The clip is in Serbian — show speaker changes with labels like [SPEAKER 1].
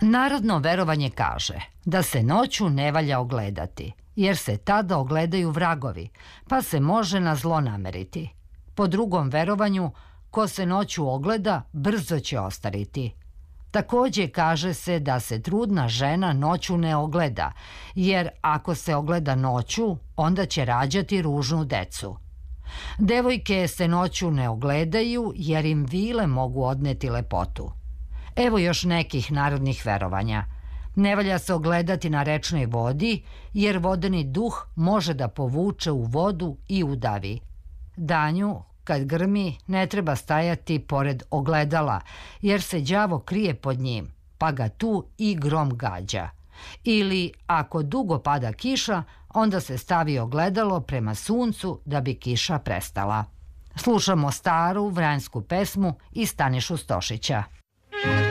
[SPEAKER 1] Narodno verovanje kaže da se noću ne valja ogledati, jer se tada ogledaju vragovi, pa se može na zlo nameriti. Po drugom verovanju, ko se noću ogleda, brzo će ostariti. Takođe kaže se da se trudna žena noću ne ogleda, jer ako se ogleda noću, onda će rađati ružnu decu. Devojke se noću ne ogledaju jer im vile mogu odneti lepotu. Evo još nekih narodnih verovanja. Ne valja se ogledati na rečnoj vodi, jer vodeni duh može da povuče u vodu i udavi. Danju, kad grmi, ne treba stajati pored ogledala, jer se đavo krije pod njim, pa ga tu i grom gađa. Ili, ako dugo pada kiša, onda se stavi ogledalo prema suncu da bi kiša prestala. Slušamo staru vranjsku pesmu i Stanišu Stošića.